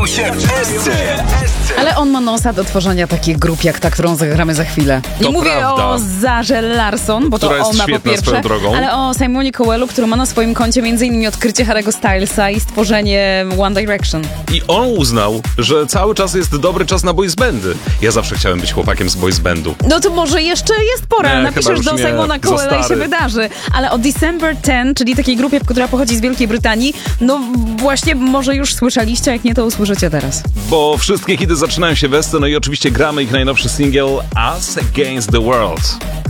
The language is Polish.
się w Esce. Ale on ma nosa do tworzenia takich grup jak ta, którą zagramy za chwilę. Nie To mówię prawda. o Zarze Larson, bo Która to jest ona po świetna pierwsze, swoją drogą. ale o Simonie Cowellu, który ma na swoim koncie m.in. odkrycie Harry'ego Stylesa i stworzenie One Direction. I on uznał, że cały czas jest dobry czas na boys bandy. Ja zawsze chciałem być chłopakiem z boys bandu. No to może jeszcze jest pora. Nie, chyba Napiszesz już do nie. Simona Za Cowella i się stary. wydarzy. Ale o December 10, czyli takiej grupie, która pochodzi z Wielkiej Brytanii, no właśnie może już słyszeliście, jak nie, to usłyszycie teraz. Bo wszystkie hity zaczynają się w Esce, no i oczywiście gramy ich najnowszy singiel Us Against the World.